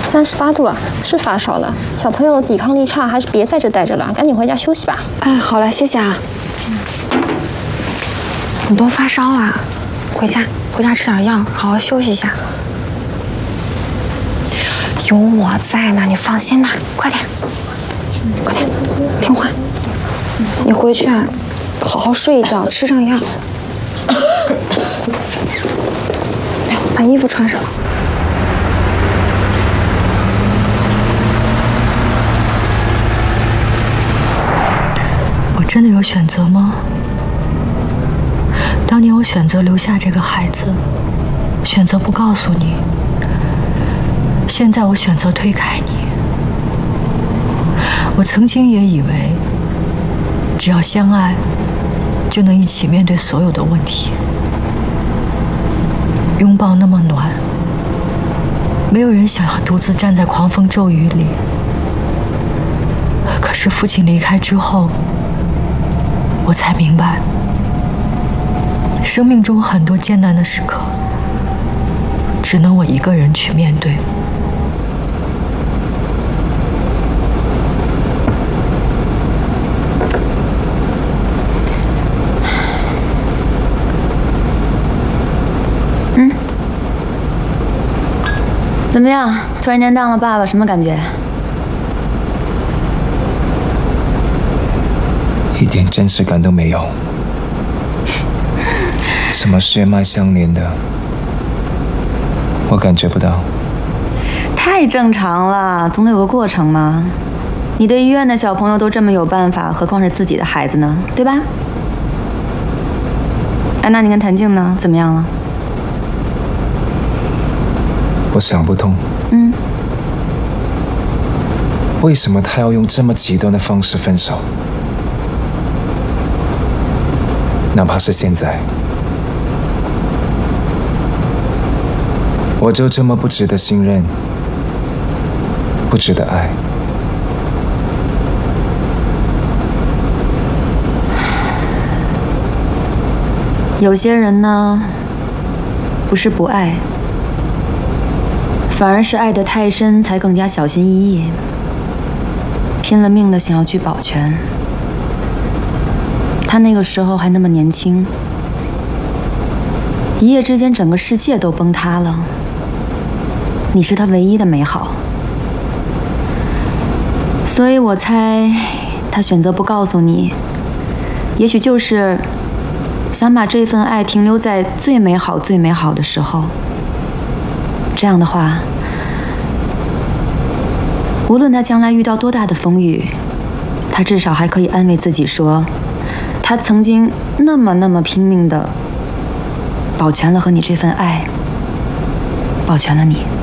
38度了，是发烧了。小朋友抵抗力差，还是别在这待着了，赶紧回家休息吧。 哎，好了，谢谢啊。你都发烧了，回家吃点药，好好休息一下。有我在呢，你放心吧，快点，听话。你回去啊，好好睡一觉，吃上药。来，把衣服穿上。 我真的有选择吗？当年我选择留下这个孩子，选择不告诉你。现在我选择推开你。我曾经也以为，只要相爱，就能一起面对所有的问题。拥抱那么暖，没有人想要独自站在狂风骤雨里。可是父亲离开之后，我才明白，生命中很多艰难的时刻，只能我一个人去面对。 怎么样？突然间当了爸爸，什么感觉？ 一点真实感都没有。什么血脉相连的，我感觉不到。 太正常了，总得有个过程嘛。你对医院的小朋友都这么有办法，何况是自己的孩子呢？对吧？哎，那你跟谭静呢？怎么样了？ 我想不通，为什么他要用这么极端的方式分手？哪怕是现在，我就这么不值得信任，不值得爱。 有些人呢，不是不爱。反而是爱得太深，才更加小心翼翼，拼了命的想要去保全。他那个时候还那么年轻，一夜之间整个世界都崩塌了。你是他唯一的美好，所以我猜他选择不告诉你，也许就是想把这份爱停留在最美好、最美好的时候。这样的话，无论他将来遇到多大的风雨，他至少还可以安慰自己说，他曾经那么拼命地保全了和你这份爱，保全了你。